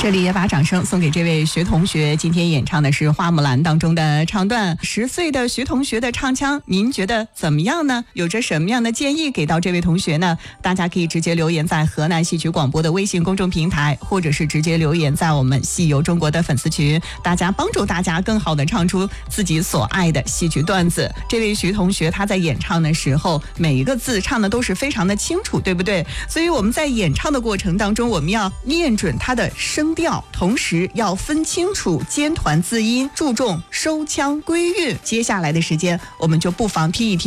这里也把掌声送给这位徐同学，今天演唱的是《花木兰》当中的唱段。10岁的徐同学的唱腔，您觉得怎么样呢？有着什么样的建议给到这位同学呢？大家可以直接留言在河南戏曲广播的微信公众平台，或者是直接留言在我们戏游中国的粉丝群，大家帮助大家更好的唱出自己所爱的戏曲段子。这位徐同学他在演唱的时候，每一个字唱的都是非常的清楚，对不对？所以我们在演唱的过程当中，我们要念准他的声调，同时要分清楚尖团字音，注重收腔归韵。接下来的时间我们就不妨听一听